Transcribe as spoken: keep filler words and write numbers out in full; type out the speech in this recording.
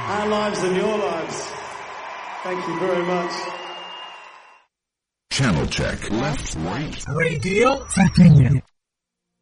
Our lives and your lives. Thank you very much. Channel check. Left, right. Radio Virginia.